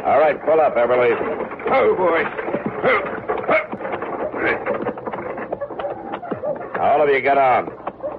All right, pull up, Everly. Oh, boy. All of you get on.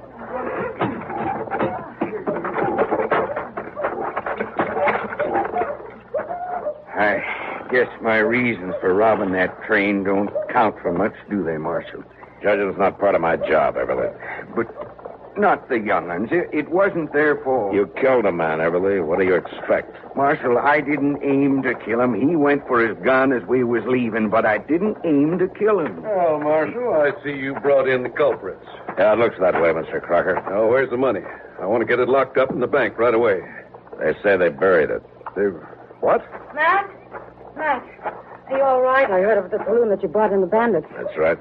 I guess my reasons for robbing that train don't count for much, do they, Marshal? Judging's not part of my job, Everly. But not the young'uns. It wasn't their fault. You killed a man, Everly. What do you expect? Marshal, I didn't aim to kill him. He went for his gun as we was leaving, but I didn't aim to kill him. Well, Marshal, I see you brought in the culprits. Yeah, it looks that way, Mr. Crocker. Now, where's the money? I want to get it locked up in the bank right away. They say they buried it. What? Matt? Matt, are you all right? I heard of the saloon that you bought in the Bandits. That's right.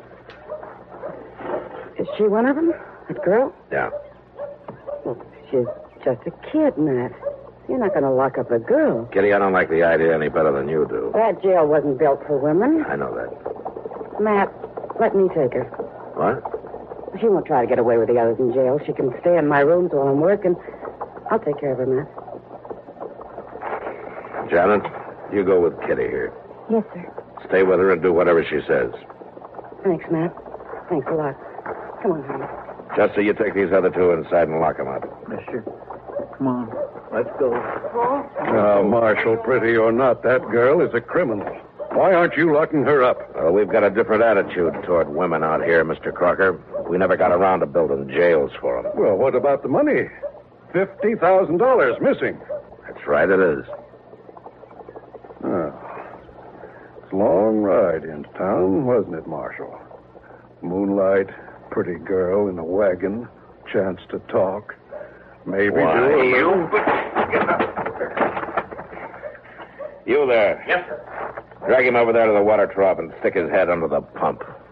Is she one of them? That girl? Yeah. Well, she's just a kid, Matt. You're not going to lock up a girl. Kitty, I don't like the idea any better than you do. That jail wasn't built for women. I know that. Matt, let me take her. What? She won't try to get away with the others in jail. She can stay in my rooms while I'm working. I'll take care of her, Matt. Janet, you go with Kitty here. Yes, sir. Stay with her and do whatever she says. Thanks, Matt. Thanks a lot. Come on, honey. Chester, you take these other two inside and lock them up. Yes, sir. Come on. Let's go. Now, Marshal, pretty or not, that girl is a criminal. Why aren't you locking her up? Well, we've got a different attitude toward women out here, Mr. Crocker. We never got around to building jails for them. Well, what about the money? $50,000 missing. That's right, it is. Oh. It's a long ride into town, wasn't it, Marshal? Moonlight, pretty girl in a wagon, chance to talk. Maybe do a little... You there. Yes, sir. Drag him over there to the water trough and stick his head under the pump.